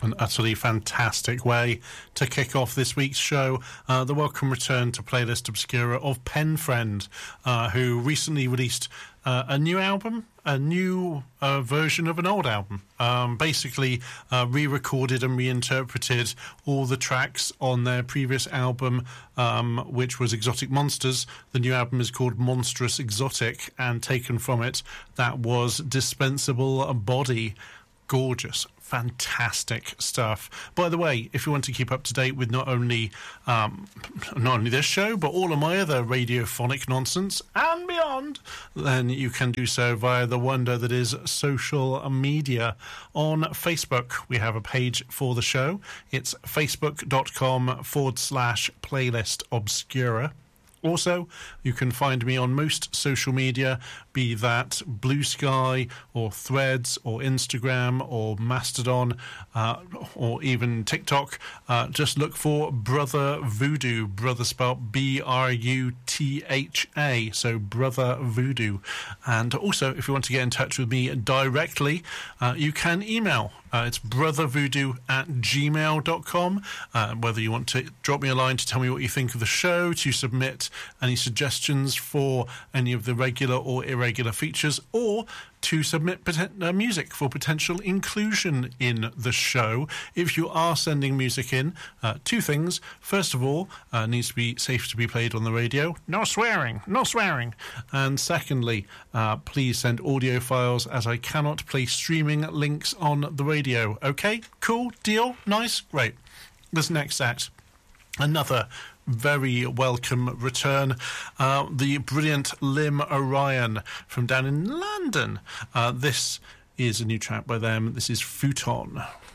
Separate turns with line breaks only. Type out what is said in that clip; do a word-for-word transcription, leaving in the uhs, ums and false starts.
An utterly fantastic way to kick off this week's show. Uh, the welcome return to Playlist Obscura of Pen Friend, uh, who recently released uh, a new album, a new uh, version of an old album. Um, basically, uh, re-recorded and reinterpreted all the tracks on their previous album, um, which was Exotic Monsters. The new album is called Monstrous Exotic, and taken from it, that was Dispensable Body. Gorgeous, fantastic stuff. By the way, if you want to keep up to date with not only um, not only this show, but all of my other radiophonic nonsense and beyond, then you can do so via the wonder that is social media. On Facebook, we have a page for the show. It's facebook.com forward slash playlist obscura. Also, you can find me on most social media, be that Blue Sky or Threads or Instagram or Mastodon uh, or even TikTok. Uh, just look for Brother Voodoo, brother spelled B R U T H A, so Brother Voodoo. And also, if you want to get in touch with me directly, uh, you can email. Uh, it's brothervoodoo at gmail dot com. Uh, whether you want to drop me a line to tell me what you think of the show, to submit any suggestions for any of the regular or irregular features, or to submit poten- uh, music for potential inclusion in the show. If you are sending music in, uh, two things. First of all, uh, needs to be safe to be played on the radio. No swearing, no swearing. And secondly, uh, please send audio files, as I cannot play streaming links on the radio. Okay, cool, deal, nice, great. This next act, another very welcome return. Uh, the brilliant Lim Orion from down in London. Uh, this is a new track by them. This is Futon.